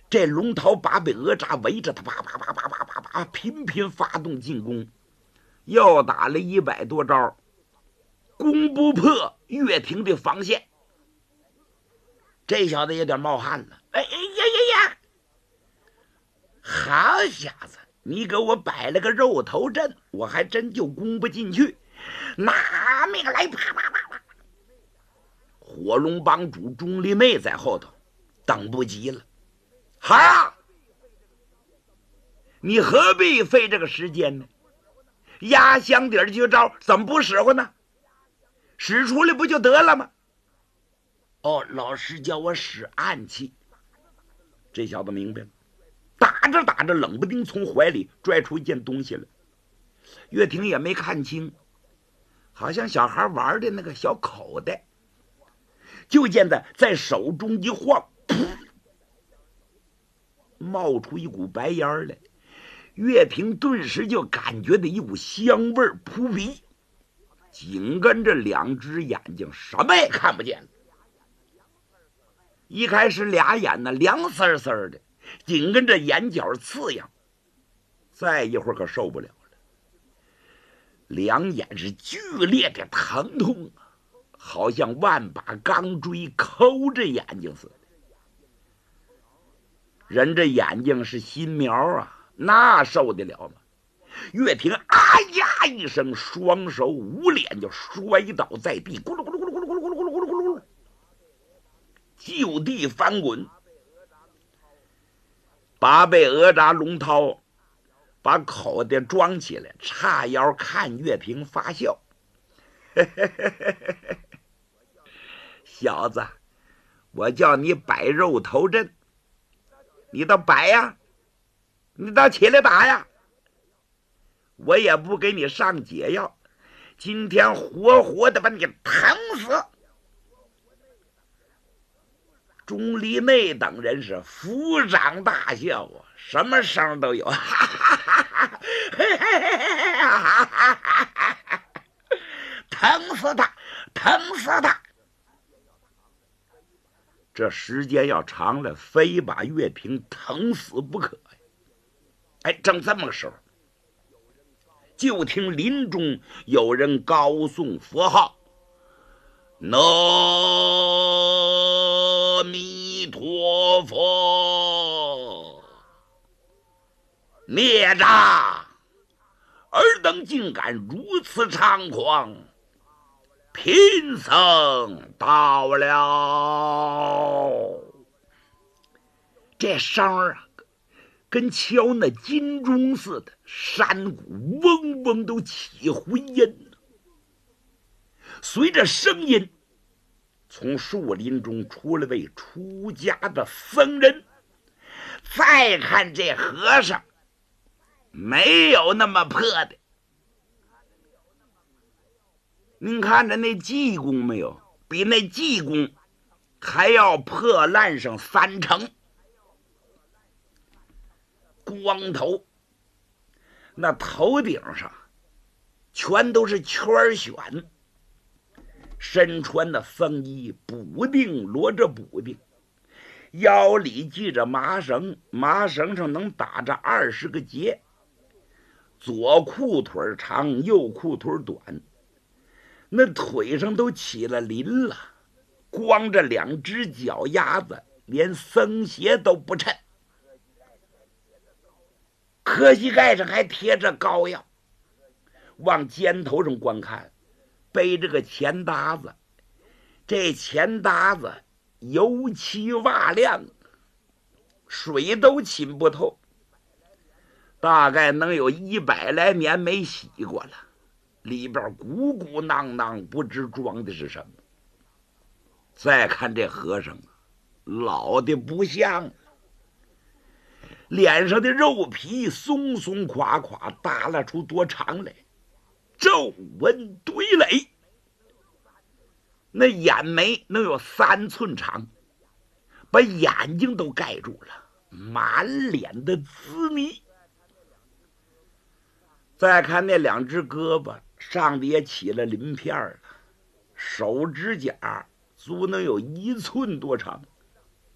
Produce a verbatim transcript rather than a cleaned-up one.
这龙涛八辈哪吒围着他，啪啪啪啪啪啪啪，频频发动进攻，又打了一百多招，攻不破岳霆的防线。这小子有点冒汗了，哎呀呀呀！好小子，你给我摆了个肉头阵，我还真就攻不进去。拿命来！啪啪啪啪！火龙帮主钟离昧在后头，等不及了。哈！你何必费这个时间呢？压箱底儿绝招怎么不使唤呢？使出来不就得了吗？哦，老师叫我使暗器。这小子明白了，打着打着，冷不丁从怀里拽出一件东西来。岳霆也没看清，好像小孩玩的那个小口袋。就见在在手中一晃，噗，冒出一股白烟来。岳霆顿时就感觉到一股香味扑鼻，紧跟着两只眼睛什么也看不见了。一开始俩眼呢凉丝丝的，紧跟着眼角刺痒，再一会儿可受不了了，两眼是剧烈的疼痛啊，好像万把钢锥抠着眼睛似的。人这眼睛是心苗啊，那受得了吗？岳霆啊呀一声，双手捂脸就摔倒在地，咕噜咕噜咕噜咕噜咕噜咕噜咕噜咕噜，就地翻滚。八辈哪吒龙涛把口袋装起来，叉腰看岳霆发笑。嘿嘿嘿嘿嘿，小子，我叫你摆肉头阵，你倒摆呀，你倒起来打呀！我也不给你上解药，今天活活的把你疼死！钟离昧等人是抚掌大笑啊，什么声都有，哈哈哈哈哈哈！疼死他，疼死他！这时间要长了，非把岳霆疼死不可呀！哎，正这么个时候，就听林中有人高诵佛号：“阿弥陀佛！孽障，尔等竟敢如此猖狂！贫僧到了。”这声儿啊，跟敲那金钟似的，山谷嗡嗡都起回音。随着声音，从树林中出来位出家的僧人。再看这和尚，没有那么破的。您看着那济公没有？比那济公还要破烂上三成。光头，那头顶上全都是圈选，身穿的僧衣，补丁罗着补丁，腰里系着麻绳，麻绳上能打着二十个结。左裤腿长，右裤腿短，那腿上都起了鳞了，光着两只脚丫子，连僧鞋都不衬。磕膝盖上还贴着膏药，往肩头上观看，背着个钱搭子，这钱搭子油漆瓦亮，水都浸不透，大概能有一百来年没洗过了，里边鼓鼓囊囊，不知装的是什么。再看这和尚啊，老的不像，脸上的肉皮松松垮垮，耷拉出多长来，皱纹堆垒，那眼眉能有三寸长，把眼睛都盖住了，满脸的滋泥。再看那两只胳膊，上的也起了鳞片了，手指甲足能有一寸多长。